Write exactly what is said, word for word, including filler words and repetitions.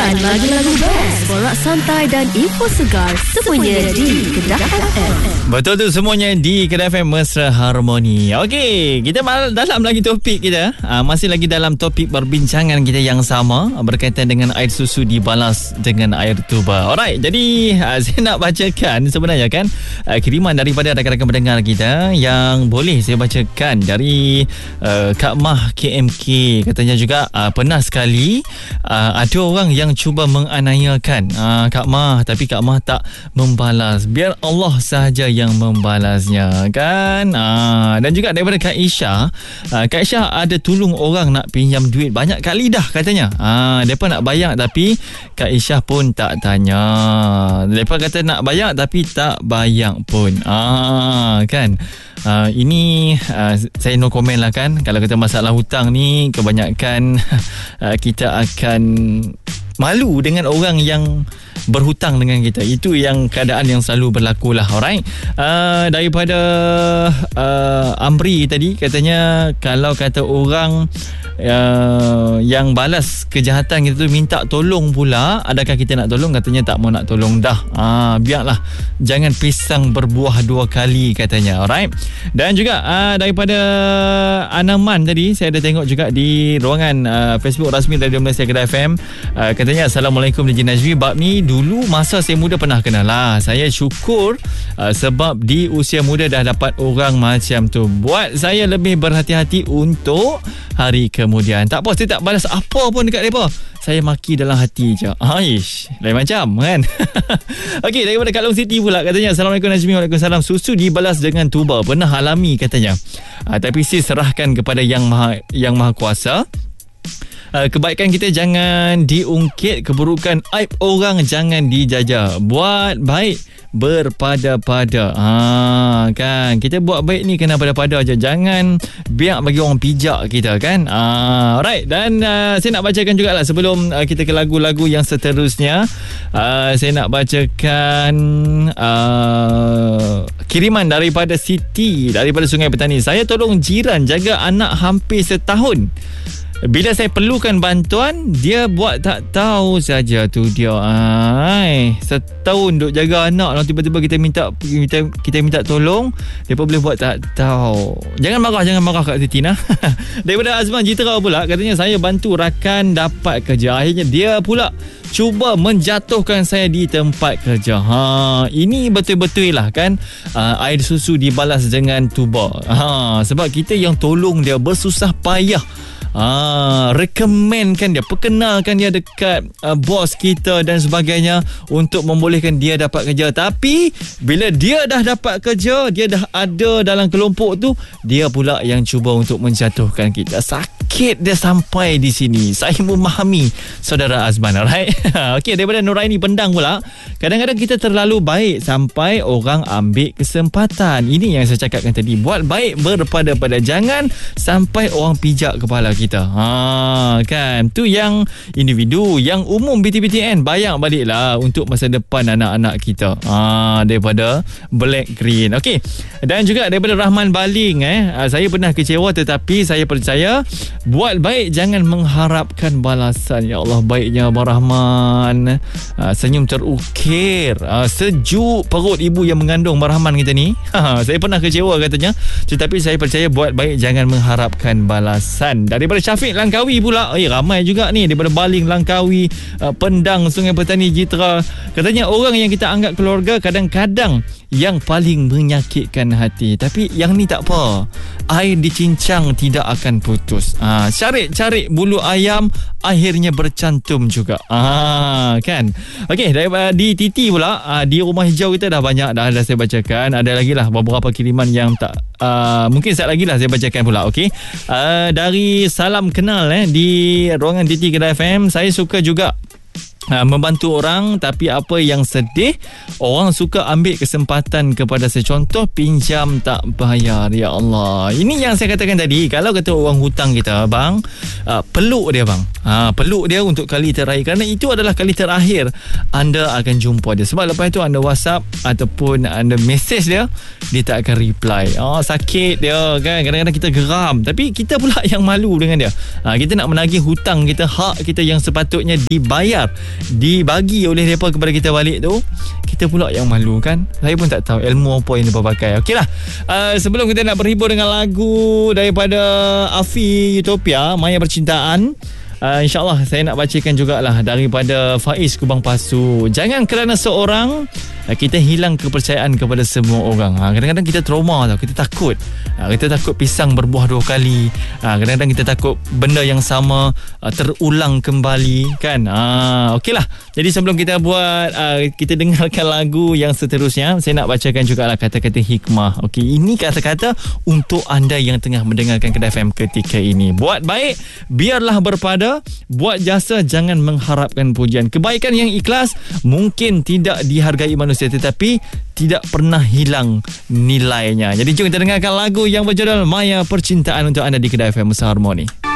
Dan lagu-lagu best, borak santai dan info segar semuanya di Kedah F M. Betul tu, semuanya di Kedah F M Mesra Harmoni. Okey, kita dalam lagi topik kita. uh, Masih lagi dalam topik perbincangan kita yang sama, berkaitan dengan air susu dibalas dengan air tuba. Alright, jadi uh, saya nak bacakan sebenarnya kan uh, kiriman daripada rakan-rakan pendengar kita yang boleh saya bacakan dari uh, Kak Mah K M K. Katanya juga uh, pernah sekali uh, ada orang yang cuba menganiayakan uh, Kak Mah, tapi Kak Mah tak membalas. Biar Allah sahaja yang membalasnya kan. uh, Dan juga daripada Kak Isha. uh, Kak Isha ada tolong orang nak pinjam duit banyak kali dah katanya. uh, Mereka nak bayar tapi Kak Isha pun tak tanya. Mereka kata nak bayar tapi tak bayar pun. uh, Kan Uh, ini uh, saya no comment lah kan. Kalau kata masalah hutang ni, kebanyakan uh, kita akan malu dengan orang yang berhutang dengan kita. Itu yang keadaan yang selalu berlaku lah. Alright. Uh, daripada uh, Amri tadi katanya, kalau kata orang uh, yang balas kejahatan kita tu minta tolong pula, adakah kita nak tolong? Katanya tak mau nak tolong dah. uh, Biarlah, jangan pisang berbuah dua kali katanya. Alright. Dan juga uh, daripada Anaman tadi, saya ada tengok juga di ruangan uh, Facebook rasmi Radio Malaysia Kedah F M. uh, Katanya, Assalamualaikum Diji Najwi. Bab ni dulu masa saya muda pernah kenal lah. Saya syukur uh, sebab di usia muda dah dapat orang macam tu. Buat saya lebih berhati-hati untuk hari kemudian. Tak apa, saya tak balas apa pun dekat mereka. Saya maki dalam hati je. Aish, lain macam kan. Okey, daripada Kak Long City pula katanya, Assalamualaikum Najmi. Waalaikumsalam. Susu dibalas dengan tuba, pernah alami katanya. uh, Tapi saya serahkan kepada yang maha, yang maha kuasa. Uh, kebaikan kita jangan diungkit, keburukan aib orang jangan dijajah. Buat baik berpada-pada. Ha, kan, kita buat baik ni kena pada-pada je. Jangan biar bagi orang pijak kita kan. Ha, alright. Dan uh, saya nak bacakan jugalah sebelum uh, kita ke lagu-lagu yang seterusnya. uh, Saya nak bacakan uh, kiriman daripada Siti daripada Sungai Petani. Saya tolong jiran jaga anak hampir setahun. Bila saya perlukan bantuan, dia buat tak tahu saja tu dia. Ai, setahun duk jaga anak, lalu tiba-tiba kita minta kita, kita minta tolong, dia pun boleh buat tak tahu. Jangan marah, jangan marah Kak Titina. Daripada Azman Jitera pula, katanya saya bantu rakan dapat kerja. Akhirnya dia pula cuba menjatuhkan saya di tempat kerja. Ha, ini betul-betul lah kan. Uh, air susu dibalas dengan tuba. Ha, sebab kita yang tolong dia bersusah payah. Ah, rekomenkan dia, perkenalkan dia dekat uh, bos kita dan sebagainya untuk membolehkan dia dapat kerja. Tapi bila dia dah dapat kerja, dia dah ada dalam kelompok tu, dia pula yang cuba untuk menjatuhkan kita. Sakit dia sampai di sini. Saya memahami saudara Azman. Alright. Okey, daripada Nuraini Pendang pula, kadang-kadang kita terlalu baik sampai orang ambil kesempatan. Ini yang saya cakapkan tadi. Buat baik berpada-pada, jangan sampai orang pijak kepala kita. Ha, kan, tu yang individu. Yang umum B T B T N, bayar baliklah untuk masa depan anak-anak kita. Ha, daripada Black Green. Okey. Dan juga daripada Rahman Baling, eh saya pernah kecewa tetapi saya percaya buat baik jangan mengharapkan balasan. Ya Allah, baiknya Abang Rahman. Ha, senyum terukir. Ha, sejuk perut ibu yang mengandung Abang Rahman kita ni. Ha, saya pernah kecewa katanya, tetapi saya percaya buat baik jangan mengharapkan balasan. Daripada Syafiq Langkawi pula, eh ramai juga ni daripada Baling, Langkawi, uh, Pendang, Sungai Petani, Jitera. Katanya orang yang kita anggap keluarga kadang-kadang yang paling menyakitkan hati. Tapi yang ni tak apa, air dicincang tidak akan putus. Ah, cari-cari bulu ayam akhirnya bercantum juga. Ah, kan. Okey, daripada di Titi pula, ah, di Rumah Hijau kita dah banyak dah, dah saya bacakan. Ada lagi lah beberapa kiriman yang tak Uh, mungkin sekejap lagi lah saya bacakan pula. Okey, uh, dari Salam Kenal eh di ruangan T T Kedah F M, saya suka juga Uh, membantu orang, tapi apa yang sedih, orang suka ambil kesempatan kepada saya. Contoh, pinjam tak bayar. Ya Allah, ini yang saya katakan tadi. Kalau kata orang hutang kita, bang, uh, peluk dia bang, uh, peluk dia untuk kali terakhir, kerana itu adalah kali terakhir anda akan jumpa dia. Sebab lepas itu anda WhatsApp ataupun anda message dia, dia tak akan reply. Oh, sakit dia kan. Kadang-kadang kita geram, tapi kita pula yang malu dengan dia. uh, Kita nak menagih hutang kita, hak kita yang sepatutnya dibayar dibagi oleh mereka kepada kita balik tu, kita pula yang malu kan. Saya pun tak tahu ilmu apa yang mereka pakai. Okeylah, uh, sebelum kita nak berhibur dengan lagu daripada Afi Utopia, Maya Percintaan, Uh, InsyaAllah saya nak bacakan jugalah daripada Faiz Kubang Pasu. Jangan kerana seorang uh, kita hilang kepercayaan kepada semua orang. ha, Kadang-kadang kita trauma tau. Kita takut ha, Kita takut pisang berbuah dua kali. ha, Kadang-kadang kita takut benda yang sama uh, terulang kembali kan. ha, Okeylah, jadi sebelum kita buat uh, kita dengarkan lagu yang seterusnya, saya nak bacakan jugalah kata-kata hikmah. Okey, ini kata-kata untuk anda yang tengah mendengarkan Kedah F M ketika ini. Buat baik, biarlah berpada. Buat jasa, jangan mengharapkan pujian. Kebaikan yang ikhlas mungkin tidak dihargai manusia, tetapi tidak pernah hilang nilainya. Jadi jom kita dengarkan lagu yang berjudul Maya Percintaan untuk anda di Kedah F M Musa Harmoni.